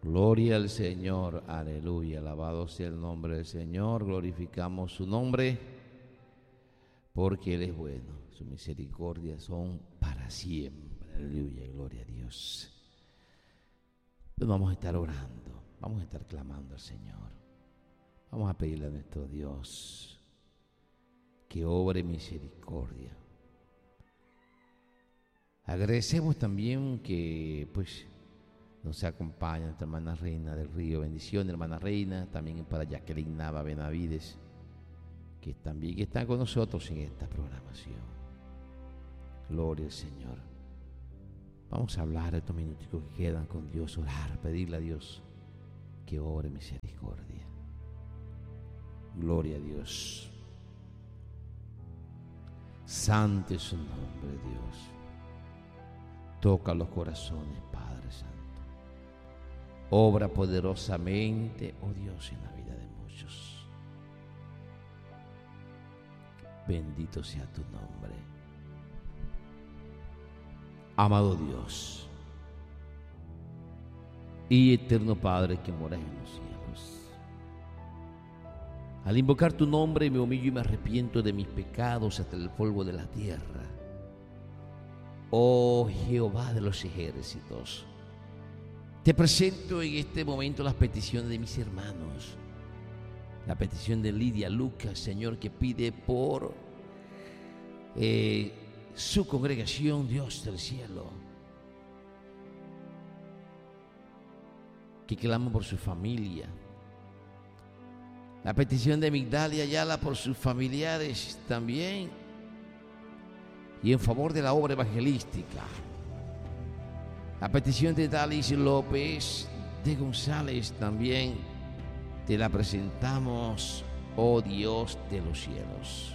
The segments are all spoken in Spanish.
Gloria al Señor, aleluya, alabado sea el nombre del Señor, glorificamos su nombre, porque Él es bueno, sus misericordias son para siempre, aleluya, gloria a Dios. Entonces vamos a estar orando, vamos a estar clamando al Señor, vamos a pedirle a nuestro Dios que obre misericordia. Agradecemos también que nos acompaña nuestra hermana Reina del Río. Bendiciones, hermana Reina, también para Jacqueline Nava Benavides, que también están con nosotros en esta programación. Gloria al Señor. Vamos a hablar estos minutos que quedan con Dios, orar, pedirle a Dios que obre misericordia. Gloria a Dios. Santo es su nombre, Dios. Toca los corazones, Padre Santo. Obra poderosamente, oh Dios, en la vida de muchos. Bendito sea tu nombre. Amado Dios y eterno Padre que moras en los cielos, al invocar tu nombre me humillo y me arrepiento de mis pecados hasta el polvo de la tierra. Oh Jehová de los ejércitos, te presento en este momento las peticiones de mis hermanos. La petición de Lidia Lucas, Señor, que pide por su congregación, Dios del cielo, que clama por su familia. La petición de Migdalia Ayala por sus familiares también, y en favor de la obra evangelística. La petición de Dalis López de González también te la presentamos, oh Dios de los cielos.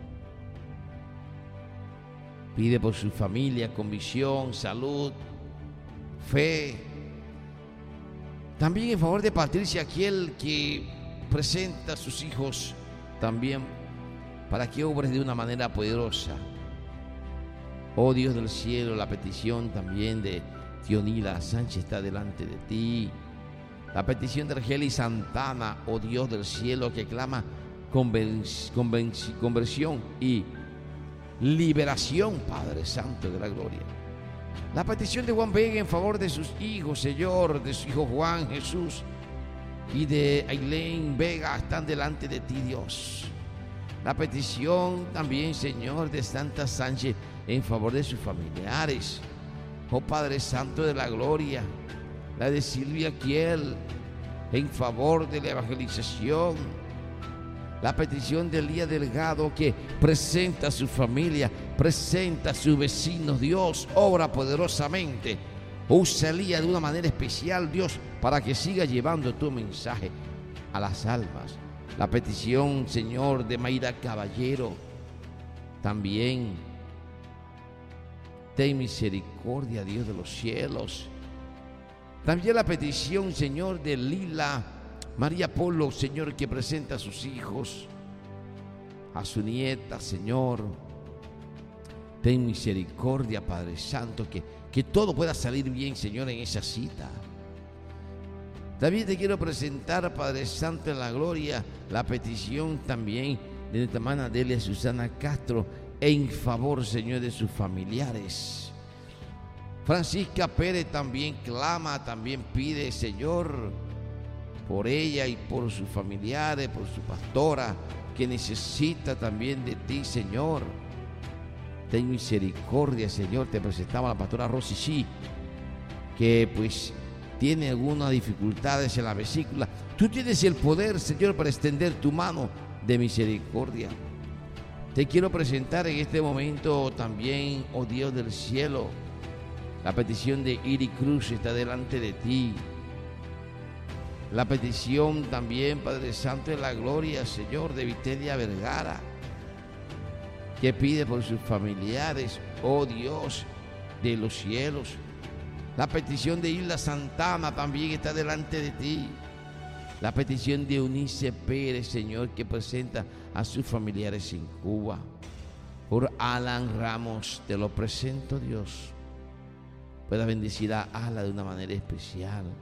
Pide por su familia con visión, salud, fe. También en favor de Patricia, aquel que presenta a sus hijos también para que obres de una manera poderosa. Oh Dios del cielo, la petición también de Tionila Sánchez está delante de ti. La petición de Argelis Santana, oh Dios del cielo, que clama conversión y liberación, Padre Santo de la gloria. La petición de Juan Vega en favor de sus hijos, Señor, de su hijo Juan Jesús y de Ailén Vega están delante de ti, Dios. La petición también, Señor, de Santa Sánchez en favor de sus familiares, oh Padre Santo de la gloria. La de Silvia Kiel en favor de la evangelización. La petición de Elías Delgado, que presenta a su familia, presenta a sus vecinos. Dios, obra poderosamente. Usa a Elías de una manera especial, Dios, para que siga llevando tu mensaje a las almas. La petición, Señor, de Mayra Caballero, también ten misericordia, Dios de los cielos. También la petición, Señor, de Lila María Polo, Señor, que presenta a sus hijos, a su nieta, Señor. Ten misericordia, Padre Santo, que todo pueda salir bien, Señor, en esa cita. También te quiero presentar, Padre Santo, en la gloria, la petición también de nuestra hermana Delia Susana Castro en favor, Señor, de sus familiares. Francisca Pérez también clama, también pide, Señor, por ella y por sus familiares, por su pastora, que necesita también de ti, Señor. Ten misericordia, Señor. Te presentamos a la pastora Rosy Sí, que tiene algunas dificultades en la vesícula. Tú tienes el poder, Señor, para extender tu mano de misericordia. Te quiero presentar en este momento también, oh Dios del cielo, la petición de Iri Cruz está delante de ti. La petición también, Padre Santo de la gloria, Señor, de Vitelia Vergara, que pide por sus familiares, oh Dios de los cielos. La petición de Isla Santana también está delante de ti. La petición de Eunice Pérez, Señor, que presenta a sus familiares en Cuba. Por Alan Ramos, te lo presento, Dios. Pueda bendecir a Ala de una manera especial.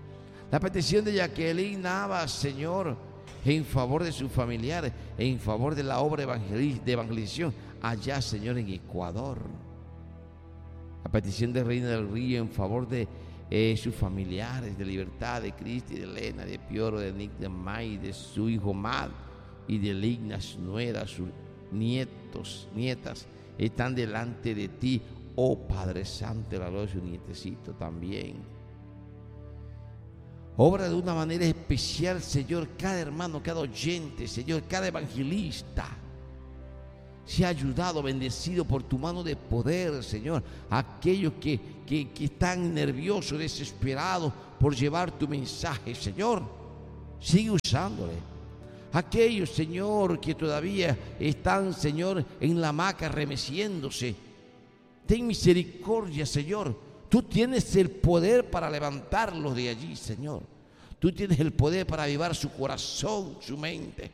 La petición de Jacqueline Navas, Señor, en favor de sus familiares, en favor de la obra de evangelización allá, Señor, en Ecuador. La petición de Reina del Río en favor de sus familiares, de Libertad, de Cristi, de Elena, de Pioro, de Nick, de May, de su hijo Mad y de Ligna, su nuera, sus nietas, están delante de ti, oh Padre Santo, la gloria de su nietecito también. Obra de una manera especial, Señor, cada hermano, cada oyente, Señor, cada evangelista. Se ha ayudado, bendecido por tu mano de poder, Señor. Aquellos que están nerviosos, desesperados por llevar tu mensaje, Señor, sigue usándole. Aquellos, Señor, que todavía están, Señor, en la hamaca remeciéndose, ten misericordia, Señor. Tú tienes el poder para levantarlos de allí, Señor. Tú tienes el poder para avivar su corazón, su mente.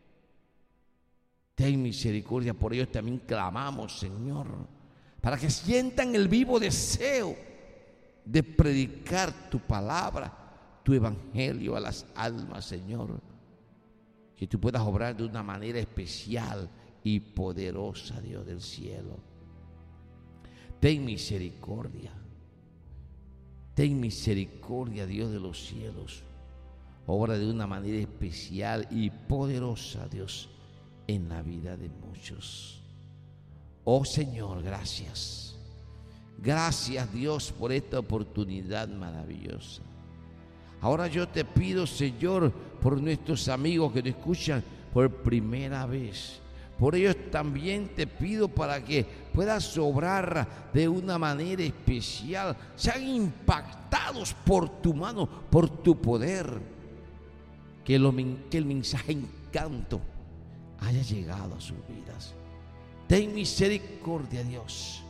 Ten misericordia por ellos, también clamamos, Señor, para que sientan el vivo deseo de predicar tu palabra, tu evangelio a las almas, Señor. Que tú puedas obrar de una manera especial y poderosa, Dios del cielo. Ten misericordia. Ten misericordia, Dios de los cielos. Obra de una manera especial y poderosa, Dios, en la vida de muchos. Oh Señor, gracias. Gracias, Dios, por esta oportunidad maravillosa. Ahora yo te pido, Señor, por nuestros amigos que nos escuchan por primera vez. Por ellos también te pido para que puedas obrar de una manera especial. Sean impactados por tu mano, por tu poder. Que el mensaje encanto haya llegado a sus vidas. Ten misericordia, Dios.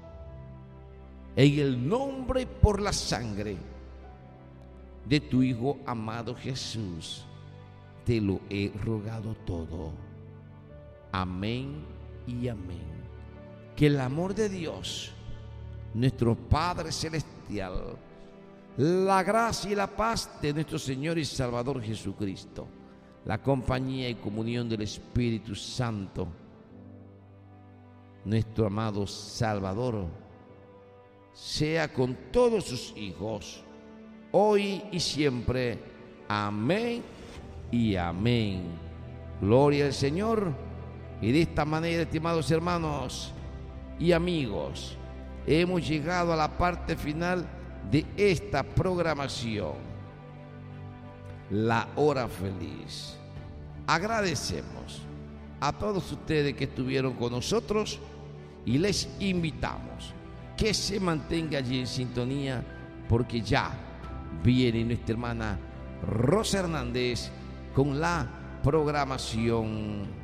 En el nombre y por la sangre de tu Hijo amado Jesús, te lo he rogado todo. Amén y amén. Que el amor de Dios, nuestro Padre Celestial, la gracia y la paz de nuestro Señor y Salvador Jesucristo, la compañía y comunión del Espíritu Santo, nuestro amado Salvador, sea con todos sus hijos, hoy y siempre. Amén y amén. Gloria al Señor. Y de esta manera, estimados hermanos y amigos, hemos llegado a la parte final de esta programación, La Hora Feliz. Agradecemos a todos ustedes que estuvieron con nosotros y les invitamos que se mantenga allí en sintonía, porque ya viene nuestra hermana Rosa Hernández con la programación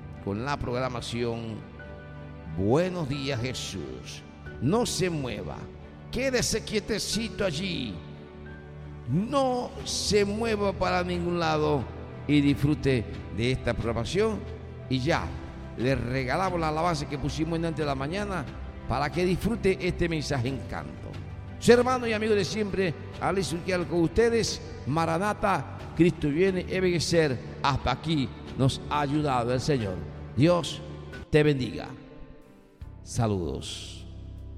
Buenos Días Jesús. No se mueva, quédese quietecito allí, no se mueva para ningún lado y disfrute de esta programación. Y ya le regalamos la alabanza que pusimos en antes de la mañana para que disfrute este mensaje en canto. Su hermano y amigo de siempre, Alex Urquial, con ustedes. Maranata, Cristo viene, Ebenezer. Hasta aquí nos ha ayudado el Señor. Dios te bendiga. Saludos.